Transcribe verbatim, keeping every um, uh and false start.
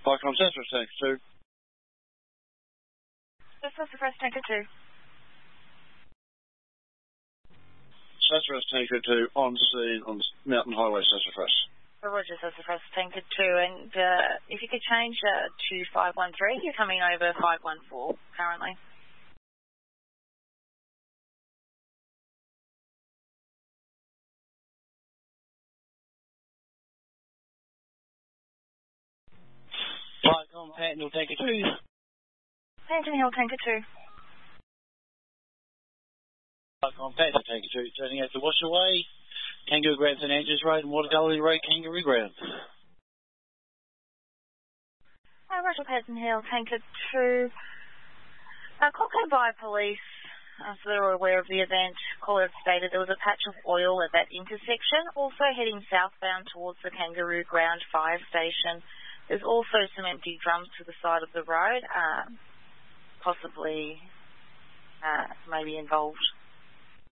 Vicom Sassafras Tanker two. Sassafras Tanker two. Sassafras Tanker two on scene on Mountain Highway, Sassafras. Roger, Sassafras Tanker two. And uh, if you could change uh, to five one three, you're coming over five one four currently. Vicom Panton Hill Tanker two. Panton Hill Tanker two. Vicom Panton Hill Tanker two, turning out to Washaway, Kangaroo Ground, St Andrews Road, and Watergully Road, Kangaroo Ground. Uh, Russell Panton Hill Tanker two. Uh, Coco by police, uh, so they were aware of the event. Caller stated there was a patch of oil at that intersection, also heading southbound towards the Kangaroo Ground fire station. There's also some empty drums to the side of the road, uh, possibly uh, maybe involved